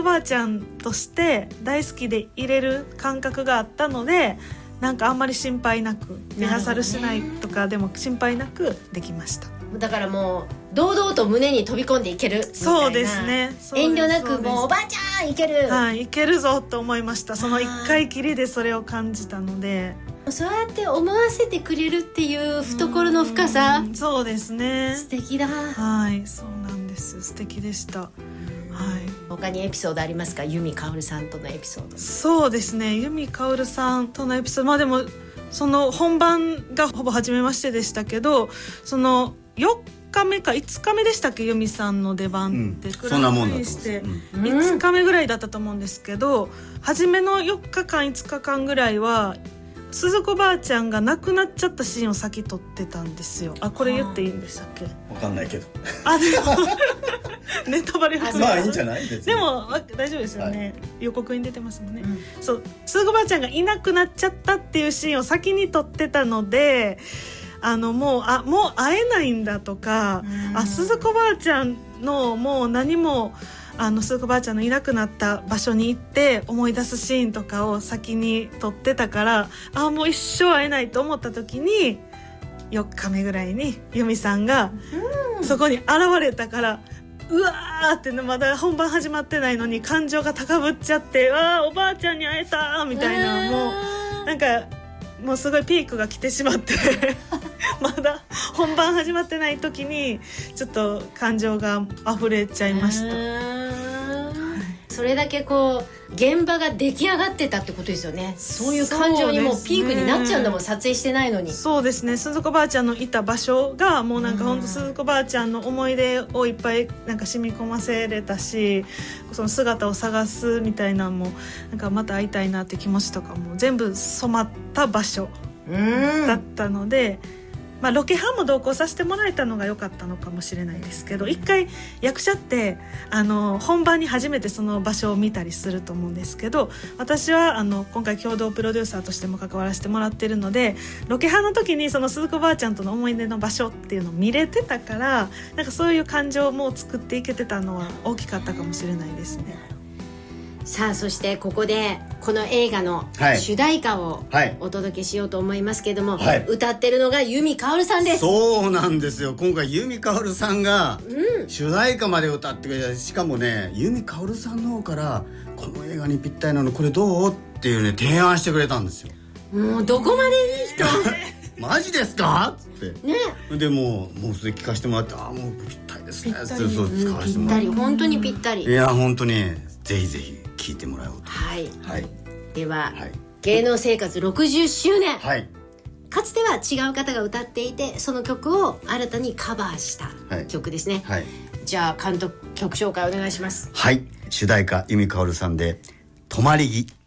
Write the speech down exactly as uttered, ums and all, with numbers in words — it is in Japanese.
ばあちゃんとして大好きでいれる感覚があったので、なんかあんまり心配なく、リハーサルしないとかでも心配なくできました。 だからもう堂々と胸に飛び込んでいけるみたいな。 そうですね、 遠慮なくもうおばあちゃんいける、 はい、いけるぞと思いました。その一回きりでそれを感じたので、 そうやって思わせてくれるっていう懐の深さ、 うそうですね、 素敵だ。 はい、そうなんです、素敵でした。はい、 他にエピソードありますか？由美かおるさんとのエピソード。 そうですね、由美かおるさんとのエピソード、まあでもその本番がほぼ初めましてでしたけど、そのよっかめかいつかめでしたっけ、由美さんの出番って、 うん、そんなもんだと思してうん、 いつかめぐらいだったと思うんですけど、初めのよっかかんいつかかんぐらいは鈴子ばあちゃんが亡くなっちゃったシーンを先撮ってたんですよ。あ、これ言っていいんでしたっけ？ わかんないけど。 あ、でもネタバレ含めまあいいんじゃない？ でも大丈夫ですよね、はい、予告に出てますもんね、うん、そう、鈴子ばあちゃんがいなくなっちゃったっていうシーンを先に撮ってたので、あのもうあもう会えないんだとか、あ、鈴子ばあちゃんのもう何もあの鈴子ばあちゃんのいなくなった場所に行って思い出すシーンとかを先に撮ってたから、あ、もう一生会えないと思った時によっかめぐらいに由美さんがそこに現れたから、うわーって、まだ本番始まってないのに感情が高ぶっちゃって、わーおばあちゃんに会えたみたいな、もうなんかもうすごいピークが来てしまってまだ本番始まってない時にちょっと感情が溢れちゃいました。 それだけこう現場が出来上がってたってことですよね。そういう感情にもうピークになっちゃうんだもん、撮影してないのに。そうですね、鈴子ばあちゃんのいた場所がもうなんか本当鈴子ばあちゃんの思い出をいっぱいなんか染み込ませれたし、その姿を探すみたいなのもなんかまた会いたいなって気持ちとかも全部染まった場所だったので、まあ、ロケハンも同行させてもらえたのが良かったのかもしれないですけど、一回役者ってあの本番に初めてその場所を見たりすると思うんですけど、私はあの今回共同プロデューサーとしても関わらせてもらってるので、ロケハンの時にその鈴子ばあちゃんとの思い出の場所っていうのを見れてたから、なんかそういう感情も作っていけてたのは大きかったかもしれないですね。 さあ、そしてここでこの映画の主題歌をお届けしようと思いますけども、はい、歌ってるのが由美かおるさんです。 そうなんですよ、今回由美かおるさんが主題歌まで歌ってくれた。しかもね、由美かおるさんの方からこの映画にぴったりなのこれどうっていうね提案してくれたんですよ。 もうどこまでいい人マジですかっつってね。 でもうもうそれ聞かせてもらって、ああもうぴったりですねってそう使わせてもらって、 ぴったり、本当にぴったり。 いや本当にぜひぜひ聞いてもらおうと。 はい、 はい、 では、はい、芸能生活ろくじゅっしゅうねん、 はい、 かつては違う方が歌っていてその曲を新たにカバーした曲ですね、はいはい、じゃあ監督曲紹介お願いします。 はい、主題歌由美かおるさんで「止まり木」。